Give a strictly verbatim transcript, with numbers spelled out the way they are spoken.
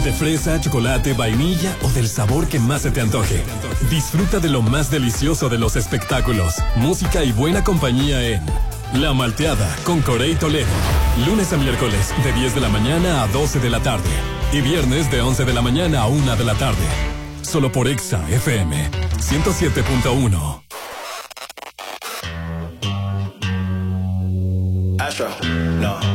De fresa, chocolate, vainilla o del sabor que más se te antoje. Disfruta de lo más delicioso de los espectáculos, música y buena compañía en La Malteada con Corey Toledo. Lunes a miércoles de diez de la mañana a doce de la tarde. Y viernes de once de la mañana a una de la tarde. Solo por Exa F M ciento siete punto uno. Astro, no.